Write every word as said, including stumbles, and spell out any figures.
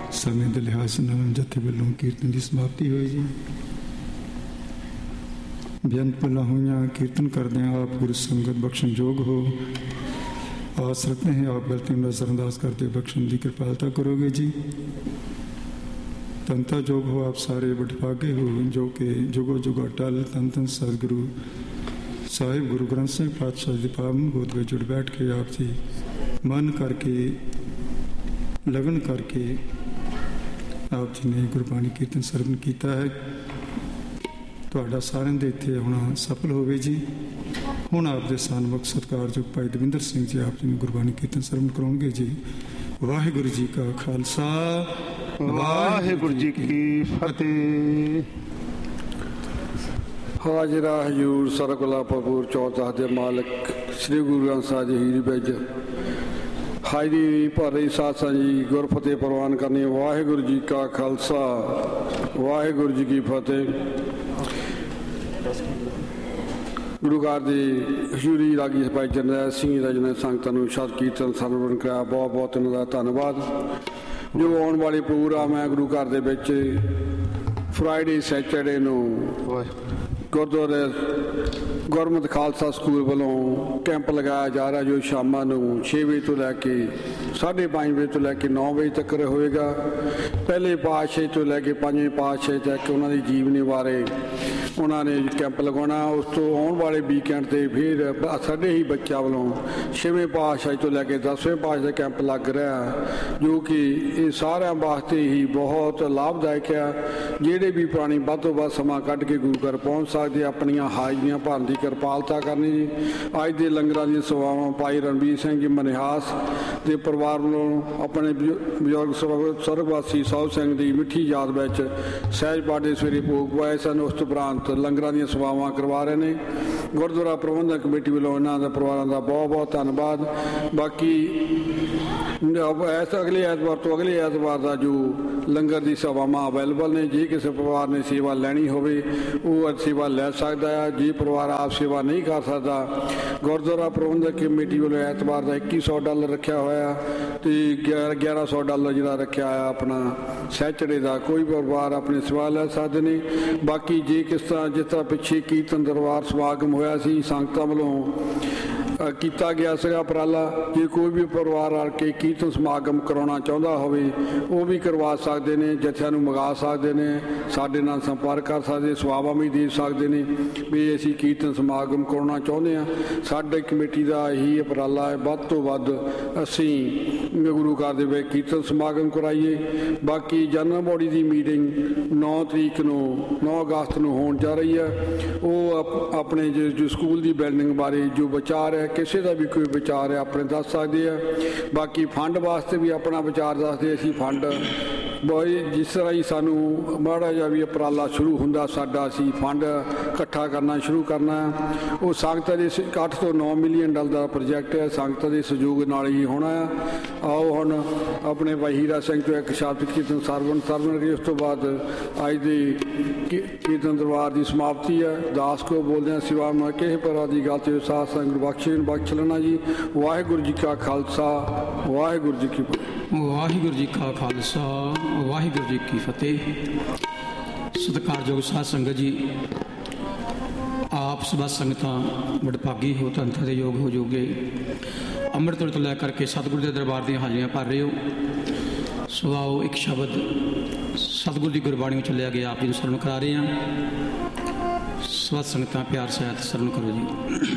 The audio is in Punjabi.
समय के लिहाज नाल जत्थे वल्लों कीर्तन की समाप्ति हुई जी। बेअंत भुलां होइयां कीर्तन करदे आप गुरु संगत बख्शण जोग हो। आस रखते हैं आप गलती में नजरअंदाज करते बख्शण की कृपालता करोगे जी। तंता जोग हो आप सारे बटभागे हो जो कि जुगो जुगो अटल तन तन सतगुरु साहिब गुरु ग्रंथ साहिब पातशाह जी पावन गोद में जुड़ बैठ के आप जी मन करके लगन करके आप जी ने गुरबाणी कीर्तन सरवण किया है। ਤੁਹਾਡਾ ਸਾਰਿਆਂ ਦੇ ਇੱਥੇ ਆਉਣਾ ਸਫਲ ਹੋਵੇ ਜੀ। ਹੁਣ ਆਪ ਦੇ ਸਨਮੁਖ ਸਤਿਕਾਰਯੋਗ ਭਾਈ ਦਵਿੰਦਰ ਸਿੰਘ ਜੀ ਆਪ ਜੀ ਨੂੰ ਗੁਰਬਾਣੀ ਕੀਰਤਨ ਸਰਵਣ ਕਰਾਉਣਗੇ ਜੀ। ਵਾਹਿਗੁਰੂ ਜੀ ਕਾ ਖਾਲਸਾ ਵਾਹਿਗੁਰੂ ਜੀ ਕੀ ਫਤਿਹ। ਹਾਜ਼ਰਾ ਹਜ਼ੂਰ ਸਰਕਲਾ ਭਰਪੂਰ ਚੌਥਾ ਦੇ ਮਾਲਕ ਸ੍ਰੀ ਗੁਰੂ ਗ੍ਰੰਥ ਸਾਹਿਬ ਜੀ ਹੀਰੀ ਵਿੱਚ ਹਾਜ਼ਰੀ ਭਰ ਰਹੀ ਸਾਧ ਸੰਗਤ ਜੀ ਗੁਰਫਤਿਹ ਪ੍ਰਵਾਨ ਕਰਨੀ। ਵਾਹਿਗੁਰੂ ਜੀ ਕਾ ਖਾਲਸਾ ਵਾਹਿਗੁਰੂ ਜੀ ਕੀ ਫਤਿਹ। ਗੁਰੂ ਘਰ ਦੀ ਹਜ਼ੂਰੀ ਰਾਗੀ ਭਾਈ ਜਰਨੈਲ ਸਿੰਘ ਜੀ ਨੇ ਸੰਗਤਾਂ ਨੂੰ ਸ਼ਬਦ ਕੀਰਤਨ ਸਰਵਣ ਕਰਾਇਆ। ਬਹੁਤ ਬਹੁਤ ਇਹਨਾਂ ਦਾ ਧੰਨਵਾਦ। ਜੋ ਆਉਣ ਵਾਲੇ ਪ੍ਰੋਗਰਾਮ ਹੈ ਗੁਰੂ ਘਰ ਦੇ ਵਿੱਚ ਫਰਾਈਡੇ ਸੈਚਰਡੇ ਨੂੰ ਗੁਰਦੁਆਰੇ ਗੁਰਮਤਿ ਖਾਲਸਾ ਸਕੂਲ ਵੱਲੋਂ ਕੈਂਪ ਲਗਾਇਆ ਜਾ ਰਿਹਾ ਜੋ ਸ਼ਾਮਾਂ ਨੂੰ ਛੇ ਵਜੇ ਤੋਂ ਲੈ ਕੇ ਸਾਢੇ ਪੰਜ ਵਜੇ ਤੋਂ ਲੈ ਕੇ ਨੌ ਵਜੇ ਤੱਕ ਹੋਏਗਾ। ਪਹਿਲੇ ਪਾਤਸ਼ਾਹੀ ਤੋਂ ਲੈ ਕੇ ਪੰਜਵੇਂ ਪਾਤਸ਼ਾਹੀ ਤੱਕ ਉਹਨਾਂ ਦੀ ਜੀਵਨੀ ਬਾਰੇ ਉਹਨਾਂ ਨੇ ਕੈਂਪ ਲਗਾਉਣਾ। ਉਸ ਤੋਂ ਆਉਣ ਵਾਲੇ ਵੀਕਐਂਡ 'ਤੇ ਫਿਰ ਸਾਡੇ ਹੀ ਬੱਚਿਆਂ ਵੱਲੋਂ ਛੇਵੇਂ ਪਾਤਸ਼ਾਹੀ ਤੋਂ ਲੈ ਕੇ ਦਸਵੇਂ ਪਾਤਸ਼ਾਹੀ ਕੈਂਪ ਲੱਗ ਰਿਹਾ ਜੋ ਕਿ ਇਹ ਸਾਰਿਆਂ ਵਾਸਤੇ ਹੀ ਬਹੁਤ ਲਾਭਦਾਇਕ ਆ। ਜਿਹੜੇ ਵੀ ਪ੍ਰਾਣੀ ਵੱਧ ਤੋਂ ਵੱਧ ਸਮਾਂ ਕੱਢ ਕੇ ਗੁਰੂ ਘਰ ਪਹੁੰਚ ਸਕਦੇ ਆਪਣੀਆਂ ਹਾਜ਼ਰੀਆਂ ਭਰਨ ਦੀ ਕਿਰਪਾਲਤਾ ਕਰਨੀ ਜੀ। ਅੱਜ ਦੇ ਲੰਗਰਾਂ ਦੀਆਂ ਸੇਵਾਵਾਂ ਭਾਈ ਰਣਬੀਰ ਸਿੰਘ ਜੀ ਮਨਿਹਾਸ ਦੇ ਪਰਿਵਾਰ ਵੱਲੋਂ ਆਪਣੇ ਬਜ਼ੁਰਗ ਸਰਵਵਾਸੀ ਸਾਹਿਬ ਸਿੰਘ ਦੀ ਮਿੱਠੀ ਯਾਦ ਵਿੱਚ ਸਹਿਜ ਪਾਠ ਸਵੇਰੇ ਭੋਗ ਪਾਏ ਸਨ। ਉਸ ਤੋਂ ਉਪਰੰਤ ਲੰਗਰਾਂ ਦੀਆਂ ਸੇਵਾਵਾਂ ਕਰਵਾ ਰਹੇ ਨੇ। ਗੁਰਦੁਆਰਾ ਪ੍ਰਬੰਧਕ ਕਮੇਟੀ ਵੱਲੋਂ ਇਹਨਾਂ ਦੇ ਪਰਿਵਾਰਾਂ ਦਾ ਬਹੁਤ ਬਹੁਤ ਧੰਨਵਾਦ। ਬਾਕੀ ਇਸ ਅਗਲੇ ਐਤਵਾਰ ਤੋਂ ਅਗਲੇ ਐਤਵਾਰ ਦਾ ਜੋ ਲੰਗਰ ਦੀ ਸੇਵਾਵਾਂ ਅਵੇਲੇਬਲ ਨੇ। ਜੇ ਕਿਸੇ ਪਰਿਵਾਰ ਨੇ ਸੇਵਾ ਲੈਣੀ ਹੋਵੇ ਉਹ ਸੇਵਾ ਲੈ ਸਕਦਾ ਹੈ। ਜੇ ਪਰਿਵਾਰ ਆਪ ਸੇਵਾ ਨਹੀਂ ਕਰ ਸਕਦਾ ਗੁਰਦੁਆਰਾ ਪ੍ਰਬੰਧਕ ਕਮੇਟੀ ਵੱਲੋਂ ਐਤਵਾਰ ਦਾ ਇੱਕੀ ਸੌ ਡਾਲਰ ਰੱਖਿਆ ਹੋਇਆ ਅਤੇ ਗਿਆਰਾਂ ਗਿਆਰਾਂ ਸੌ ਡਾਲਰ ਜਿਹੜਾ ਰੱਖਿਆ ਹੋਇਆ ਆਪਣਾ ਸੈਚਰਡੇ ਦਾ। ਕੋਈ ਪਰਿਵਾਰ ਆਪਣੀ ਸੇਵਾ ਲੈ ਸਕਦੇ ਨੇ। ਬਾਕੀ ਜੇ ਕਿਸ ਤਰ੍ਹਾਂ ਜਿਸ ਤਰ੍ਹਾਂ ਪਿੱਛੇ ਕੀਰਤਨ ਦਰਬਾਰ ਸਮਾਗਮ ਹੋਇਆ ਸੀ ਸੰਗਤਾਂ ਵੱਲੋਂ ਕੀਤਾ ਗਿਆ ਸੀਗਾ ਉਪਰਾਲਾ। ਜੇ ਕੋਈ ਵੀ ਪਰਿਵਾਰ ਆ ਕੇ ਕੀਰਤਨ ਸਮਾਗਮ ਕਰਾਉਣਾ ਚਾਹੁੰਦਾ ਹੋਵੇ ਉਹ ਵੀ ਕਰਵਾ ਸਕਦੇ ਨੇ। ਜਥਿਆਂ ਨੂੰ ਮੰਗਾ ਸਕਦੇ ਨੇ। ਸਾਡੇ ਨਾਲ ਸੰਪਰਕ ਕਰ ਸਕਦੇ। ਸੇਵਾਵਾਂ ਵੀ ਦੇ ਸਕਦੇ ਨੇ ਵੀ ਅਸੀਂ ਕੀਰਤਨ ਸਮਾਗਮ ਕਰਾਉਣਾ ਚਾਹੁੰਦੇ ਹਾਂ। ਸਾਡੇ ਕਮੇਟੀ ਦਾ ਇਹੀ ਉਪਰਾਲਾ ਹੈ ਵੱਧ ਤੋਂ ਵੱਧ ਅਸੀਂ ਗੁਰੂ ਘਰ ਦੇ ਵਿੱਚ ਕੀਰਤਨ ਸਮਾਗਮ ਕਰਾਈਏ। ਬਾਕੀ ਜਨਰਲ ਬੋਡੀ ਦੀ ਮੀਟਿੰਗ ਨੌ ਤਰੀਕ ਨੂੰ ਨੌ ਅਗਸਤ ਨੂੰ ਹੋਣ ਜਾ ਰਹੀ ਹੈ। ਉਹ ਆਪਣੇ ਜੋ ਸਕੂਲ ਦੀ ਬਿਲਡਿੰਗ ਬਾਰੇ ਜੋ ਵਿਚਾਰ ਹੈ ਕਿਸੇ ਦਾ ਵੀ ਕੋਈ ਵਿਚਾਰ ਹੈ ਆਪਣੇ ਦੱਸ ਸਕਦੇ ਆ। ਬਾਕੀ ਫੰਡ ਵਾਸਤੇ ਵੀ ਆਪਣਾ ਵਿਚਾਰ ਦੱਸਦੇ। ਅਸੀਂ ਫੰਡ ਬਈ ਜਿਸ ਤਰ੍ਹਾਂ ਹੀ ਸਾਨੂੰ ਮਾੜਾ ਜਿਹਾ ਵੀ ਉਪਰਾਲਾ ਸ਼ੁਰੂ ਹੁੰਦਾ ਸਾਡਾ ਅਸੀਂ ਫੰਡ ਇਕੱਠਾ ਕਰਨਾ ਸ਼ੁਰੂ ਕਰਨਾ। ਉਹ ਸੰਗਤਾਂ ਦੇ ਅੱਠ ਤੋਂ ਨੌ ਮਿਲੀਅਨ ਡਾਲਰ ਦਾ ਪ੍ਰੋਜੈਕਟ ਹੈ। ਸੰਗਤਾਂ ਦੇ ਸਹਿਯੋਗ ਨਾਲ ਹੀ ਹੋਣਾ ਆ। ਆਓ ਹੁਣ ਆਪਣੇ ਭਾਈ ਹੀਰਾ ਸਿੰਘ ਤੋਂ ਇੱਕ ਸ਼ਬਦ ਕੀਰਤਨ ਸਰਵਣ ਸਰਵਣ ਕਰੀਏ। ਉਸ ਤੋਂ ਬਾਅਦ ਅੱਜ ਦੇ ਕੀਰਤਨ ਦਰਬਾਰ ਦੀ ਸਮਾਪਤੀ ਹੈ। ਦਾਸ ਕੋ ਬੋਲਦੇ ਹਾਂ ਸਿਵਾ ਮੈਂ ਕਿਸੇ ਪ੍ਰਕਾਰ ਦੀ ਗੱਲ ਤੇ ਸਾਧ ਸੰਗਤ ਬਖਸ਼ੇ ਬਖਸ਼ ਲੈਣਾ ਜੀ। ਵਾਹਿਗੁਰੂ ਜੀ ਕਾ ਖਾਲਸਾ ਵਾਹਿਗੁਰੂ ਜੀ ਕੀ ਫਤਿਹ। ਵਾਹਿਗੁਰੂ ਜੀ ਕਾ ਖਾਲਸਾ ਵਾਹਿਗੁਰੂ ਜੀ ਕੀ ਫਤਿਹ। ਸਤਿਕਾਰਯੋਗ ਸਾਧ ਸੰਗਤ ਜੀ ਆਪ ਸਭ ਸੰਗਤਾਂ ਵਡਭਾਗੀ ਹੋ ਧੰਨ ਦੇ ਯੋਗ ਹੋ ਜੋਗੇ ਅੰਮ੍ਰਿਤ ਵੇਲੇ ਤੋਂ ਲੈ ਕਰਕੇ ਸਤਿਗੁਰੂ ਦੇ ਦਰਬਾਰ ਦੀਆਂ ਹਾਜ਼ਰੀਆਂ ਭਰ ਰਹੇ ਹੋ। ਸੋ ਆਓ ਇੱਕ ਸ਼ਬਦ ਸਤਿਗੁਰੂ ਦੀ ਗੁਰਬਾਣੀ ਵਿੱਚ ਲਿਆ ਗਿਆ ਆਪ ਜੀ ਨੂੰ ਸਰਵਣ ਕਰਾ ਰਹੇ ਹਾਂ। ਸਭ ਸੰਗਤਾਂ ਪਿਆਰ ਸਹਿਤ ਸਰਵਣ ਕਰੋ ਜੀ।